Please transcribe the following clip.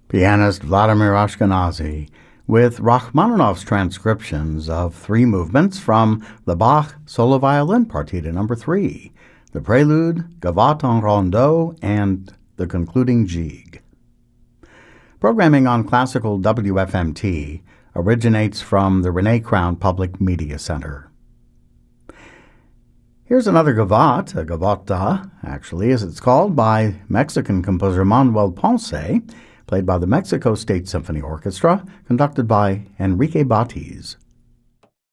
Pianist Vladimir Ashkenazy with Rachmaninoff's transcriptions of three movements from the Bach Solo Violin Partita No. 3, the Prelude, Gavotte en Rondeau, and the concluding Gigue. Programming on classical WFMT originates from the Renee Crown Public Media Center. Here's another gavotte, a gavotta, actually, as it's called, by Mexican composer Manuel Ponce, played by the Mexico State Symphony Orchestra, conducted by Enrique Batiz.